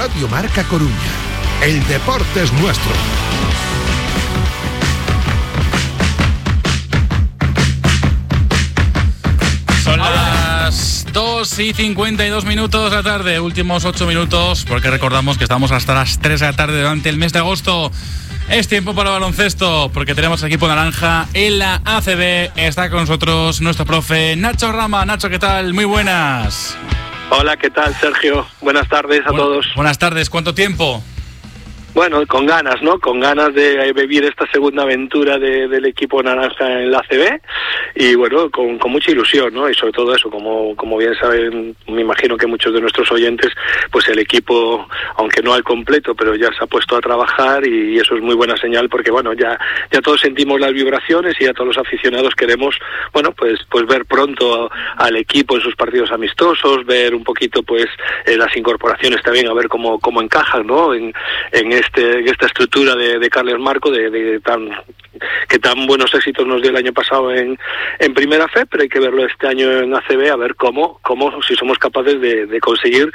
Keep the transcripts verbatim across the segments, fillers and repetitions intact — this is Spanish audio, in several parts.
Radio Marca Coruña. El deporte es nuestro. Son las dos y cincuenta y dos minutos de la tarde, últimos ocho minutos, porque recordamos que estamos hasta las tres de la tarde durante el mes de agosto. Es tiempo para baloncesto, porque tenemos equipo naranja en la A C B. Está con nosotros nuestro profe Nacho Rama. Nacho, ¿qué tal? Muy buenas. Hola, ¿qué tal, Sergio? Buenas tardes a bueno, todos. Buenas tardes, ¿cuánto tiempo? Bueno, con ganas, ¿no? Con ganas de vivir esta segunda aventura de, del equipo naranja en la A C B y bueno, con, con mucha ilusión, ¿no? Y sobre todo eso, como, como bien saben, me imagino que muchos de nuestros oyentes, pues el equipo, aunque no al completo, pero ya se ha puesto a trabajar y, y eso es muy buena señal porque bueno, ya, ya todos sentimos las vibraciones y ya todos los aficionados queremos, bueno, pues, pues ver pronto al equipo en sus partidos amistosos, ver un poquito pues eh, las incorporaciones también, a ver cómo, cómo encajan, ¿no? En, en Este, esta estructura de, de Carles Marco de, de tan que tan buenos éxitos nos dio el año pasado en, en Primera Fe, pero hay que verlo este año en A C B, a ver cómo, cómo si somos capaces de, de conseguir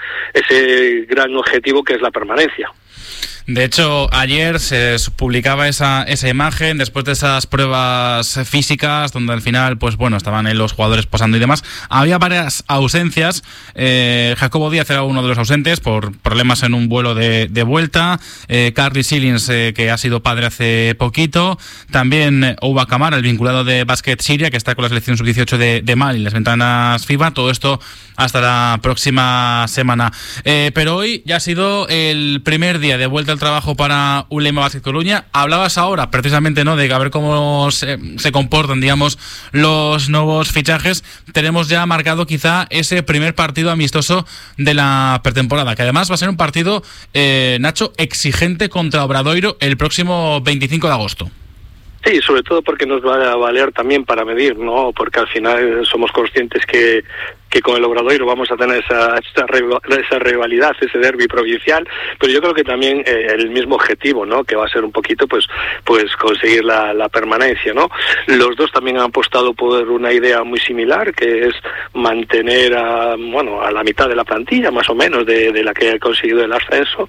ese gran objetivo que es la permanencia. De hecho, ayer se publicaba esa, esa imagen después de esas pruebas físicas donde al final, pues bueno, estaban ahí los jugadores posando y demás. Había varias ausencias. Eh, Jacobo Díaz era uno de los ausentes por problemas en un vuelo de, de vuelta. Eh, Carly Silins, eh, que ha sido padre hace poquito. También eh, Ouba Camara, el vinculado de Básquet Siria, que está con la selección sub dieciocho de, de Mali en las ventanas FIFA. Todo esto hasta la próxima semana. Eh, pero hoy ya ha sido el primer día de vuelta al trabajo para Ulema Basket Coruña. Hablabas ahora precisamente, ¿no?, de a ver cómo se, se comportan, digamos, los nuevos fichajes. Tenemos ya marcado quizá ese primer partido amistoso de la pretemporada, que además va a ser un partido, eh, Nacho, exigente contra Obradoiro el próximo veinticinco de agosto. Sí, sobre todo porque nos va a valer también para medir, ¿no? Porque al final somos conscientes que que con el Obradoiro vamos a tener esa, esa, esa rivalidad, ese derbi provincial, pero yo creo que también eh, el mismo objetivo, ¿no?, que va a ser un poquito pues pues conseguir la, la permanencia, ¿no? Los dos también han apostado por una idea muy similar, que es mantener a, bueno, a la mitad de la plantilla, más o menos, de, de la que ha conseguido el ascenso,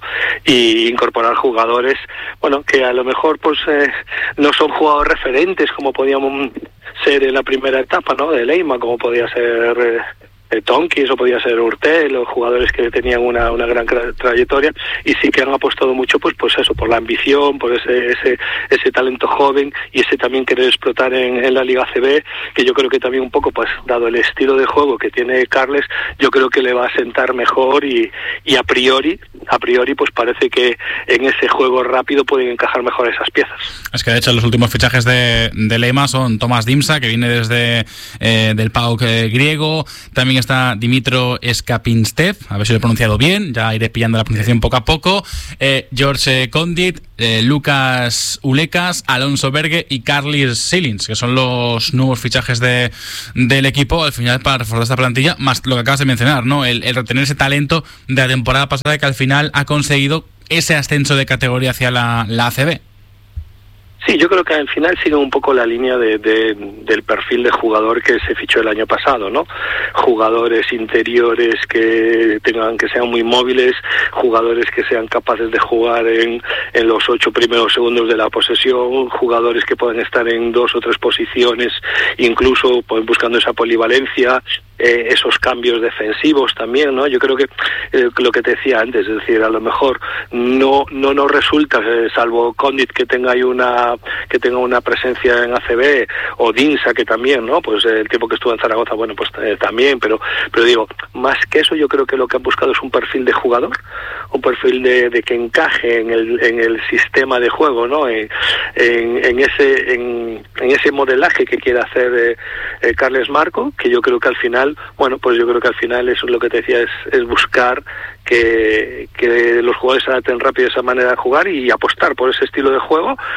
y incorporar jugadores, bueno, que a lo mejor pues eh, no son jugadores referentes como podíamos ser en la primera etapa, ¿no?, de Leima, como podía ser eh, Tonkis o podía ser Urtel, los jugadores que tenían una, una gran trayectoria, y sí que han apostado mucho pues pues eso, por la ambición, por ese ese ese talento joven y ese también querer explotar en, en la Liga A C B, que yo creo que también un poco, pues dado el estilo de juego que tiene Carles, yo creo que le va a sentar mejor y, y a priori a priori pues parece que en ese juego rápido pueden encajar mejor esas piezas. Es que de hecho los últimos fichajes de, de Leima son Tomás Dimsa, que viene desde eh, del P A O K eh, griego. También está Dimitro Skapinstev, a ver si lo he pronunciado bien, ya iré pillando la pronunciación poco a poco. eh, George Condit, eh, Lucas Ulecas, Alonso Berge y Carly Silins, que son los nuevos fichajes de del equipo al final para reforzar esta plantilla, más lo que acabas de mencionar, ¿no?, el, el retener ese talento de la temporada pasada que al final ha conseguido ese ascenso de categoría hacia la, la A C B. Sí, yo creo que al final sigue un poco la línea de, de, del perfil de jugador que se fichó el año pasado, ¿no? Jugadores interiores que tengan, que sean muy móviles, jugadores que sean capaces de jugar en, en los ocho primeros segundos de la posesión, jugadores que puedan estar en dos o tres posiciones, incluso pues, buscando esa polivalencia, eh, esos cambios defensivos también, ¿no? Yo creo que eh, lo que te decía antes, es decir, a lo mejor no no nos resulta, eh, salvo Condit que tenga ahí una que tenga una presencia en A C B, o Dinsa que también, ¿no? Pues eh, el tiempo que estuvo en Zaragoza, bueno, pues eh, también, pero pero digo, más que eso, yo creo que lo que han buscado es un perfil de jugador, un perfil de, de que encaje en el en el sistema de juego, ¿no? En, en, en ese en, en ese modelaje que quiere hacer eh, eh, Carles Marco, que yo creo que al final, bueno, pues yo creo que al final eso es lo que te decía, es, es buscar que, que los jugadores se adapten rápido a esa manera de jugar y apostar por ese estilo de juego y a ver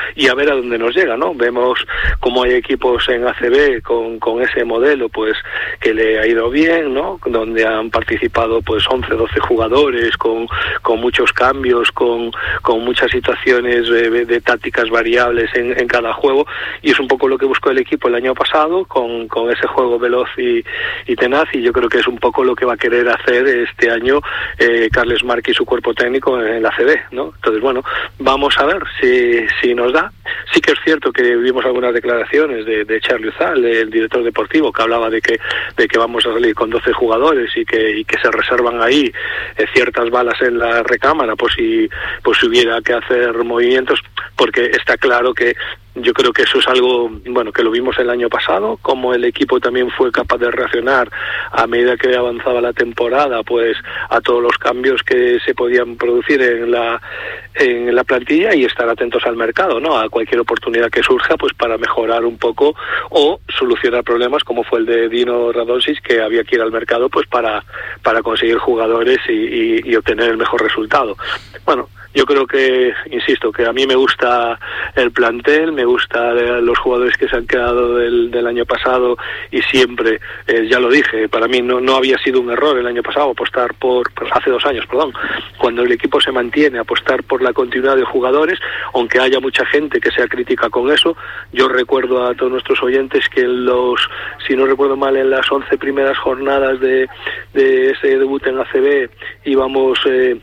ver a dónde nos llega, ¿no? Vemos cómo hay equipos en A C B con, con ese modelo, pues, que le ha ido bien, ¿no? Donde han participado, pues, once, doce jugadores, con, con muchos cambios, con, con muchas situaciones de, de tácticas variables en, en cada juego, y es un poco lo que buscó el equipo el año pasado, con, con ese juego veloz y, y tenaz, y yo creo que es un poco lo que va a querer hacer este año eh, Carles Marc y su cuerpo técnico en la A C B, ¿no? Entonces, bueno, vamos a ver si, si nos da. Sí que es cierto que vimos algunas declaraciones de, de Charlie Uzal, el director deportivo, que hablaba de que de que vamos a salir con doce jugadores y que y que se reservan ahí eh, ciertas balas en la recámara, pues si pues si hubiera que hacer movimientos, porque está claro que yo creo que eso es algo, bueno, que lo vimos el año pasado, como el equipo también fue capaz de reaccionar a medida que avanzaba la temporada, pues a todos los cambios que se podían producir en la en la plantilla, y estar atentos al mercado, ¿no? A cualquier oportunidad que surja, pues para mejorar un poco o solucionar problemas, como fue el de Dino Radonjic, que había que ir al mercado, pues para para conseguir jugadores y, y, y obtener el mejor resultado. Bueno, yo creo que, insisto, que a mí me gusta el plantel, me gusta los jugadores que se han quedado del, del año pasado, y siempre, eh, ya lo dije, para mí no, no había sido un error el año pasado apostar por, hace dos años, perdón, cuando el equipo se mantiene, apostar por la continuidad de jugadores, aunque haya mucha gente que sea crítica con eso. Yo recuerdo a todos nuestros oyentes que en los, si no recuerdo mal, en las once primeras jornadas de, de ese debut en A C B íbamos... Eh,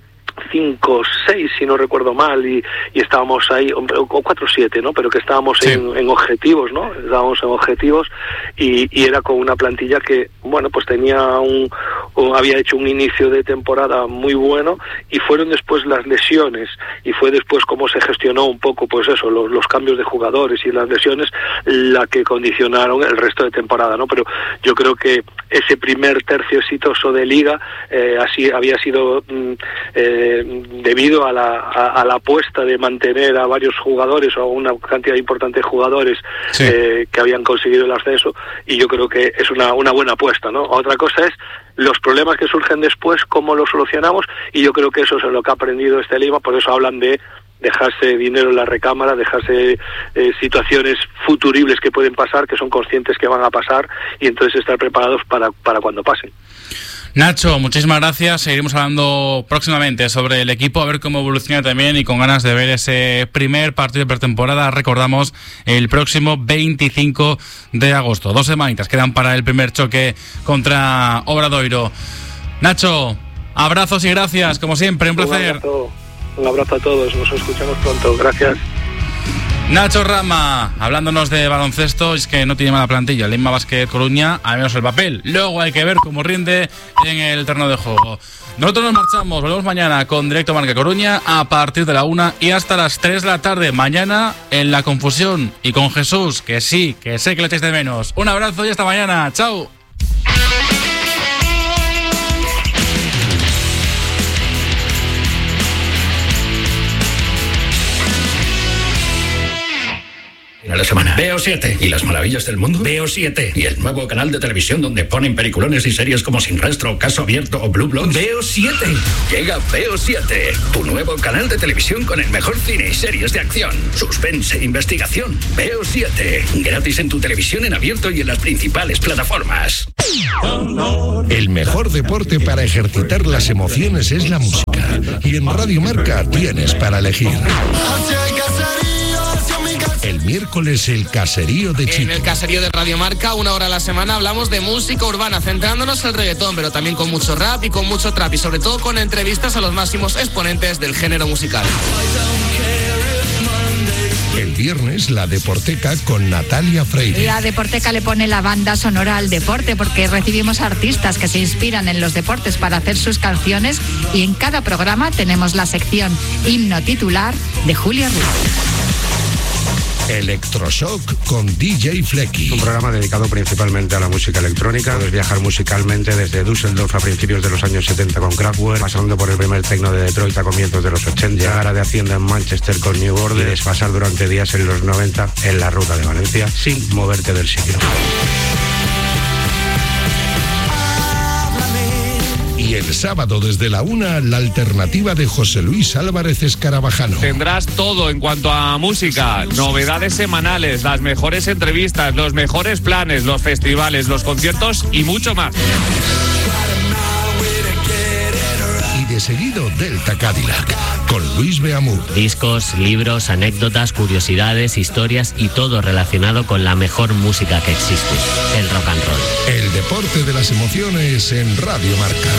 cinco, seis, si no recuerdo mal, y, y estábamos ahí, o cuatro, siete, ¿no? Pero que estábamos sí. en, en objetivos, ¿no? Estábamos en objetivos, y, y era con una plantilla que, bueno, pues tenía un, o había hecho un inicio de temporada muy bueno, y fueron después las lesiones, y fue después cómo se gestionó un poco, pues eso, los, los cambios de jugadores y las lesiones, la que condicionaron el resto de temporada, ¿no? Pero yo creo que ese primer tercio exitoso de Liga, eh, así había sido mm, eh, debido a la, a, a la apuesta de mantener a varios jugadores, o a una cantidad importante de jugadores sí. eh, que habían conseguido el ascenso, y yo creo que es una, una buena apuesta, ¿no? Otra cosa es los problemas que surgen después, cómo los solucionamos, y yo creo que eso es lo que ha aprendido este Lima, por eso hablan de dejarse dinero en la recámara, dejarse eh, situaciones futuribles que pueden pasar, que son conscientes que van a pasar, y entonces estar preparados para, para cuando pasen. Nacho, muchísimas gracias. Seguiremos hablando próximamente sobre el equipo, a ver cómo evoluciona también, y con ganas de ver ese primer partido de pretemporada. Recordamos, el próximo veinticinco de agosto. Dos semanitas quedan para el primer choque contra Obradoiro. Nacho, abrazos y gracias, como siempre, un placer. Un abrazo, un abrazo a todos, nos escuchamos pronto. Gracias. Nacho Rama, hablándonos de baloncesto. Es que no tiene mala plantilla Lima Basket Coruña, al menos el papel. Luego hay que ver cómo rinde en el terreno de juego. Nosotros nos marchamos, volvemos mañana con Directo Marca Coruña a partir de la una y hasta las tres de la tarde. Mañana en La Confusión y con Jesús, que sí, que sé que le echáis de menos. Un abrazo y hasta mañana. Chao. A la semana. B O siete. ¿Y las maravillas del mundo? B O siete. ¿Y el nuevo canal de televisión donde ponen peliculones y series como Sin Rastro, Caso Abierto o Blue Bloods? B O siete. Llega B O siete, tu nuevo canal de televisión con el mejor cine y series de acción, suspense e investigación. B O siete. Gratis en tu televisión en abierto y en las principales plataformas. El mejor deporte para ejercitar las emociones es la música. Y en Radio Marca tienes para elegir. El miércoles, el caserío de Chico. En el caserío de Radio Marca, una hora a la semana, hablamos de música urbana, centrándonos en el reggaetón, pero también con mucho rap y con mucho trap, y sobre todo con entrevistas a los máximos exponentes del género musical. El viernes, la Deporteca con Natalia Freire. La Deporteca le pone la banda sonora al deporte, porque recibimos artistas que se inspiran en los deportes para hacer sus canciones, y en cada programa tenemos la sección Himno Titular de Julia Ruiz. Electroshock con D J Flecky. Un programa dedicado principalmente a la música electrónica. Puedes viajar musicalmente desde Düsseldorf a principios de los años setenta con Kraftwerk, pasando por el primer techno de Detroit a comienzos de los ochenta, llegar a de Hacienda en Manchester con New Order, y desfasar durante días en los noventa en la ruta de Valencia sin moverte del sitio. Y el sábado desde la una, la alternativa de José Luis Álvarez Escarabajano. Tendrás todo en cuanto a música, novedades semanales, las mejores entrevistas, los mejores planes, los festivales, los conciertos y mucho más. Y de seguido Delta Cadillac, con Luis Beamur. Discos, libros, anécdotas, curiosidades, historias y todo relacionado con la mejor música que existe, el rock and roll. El deporte de las emociones en Radio Marca.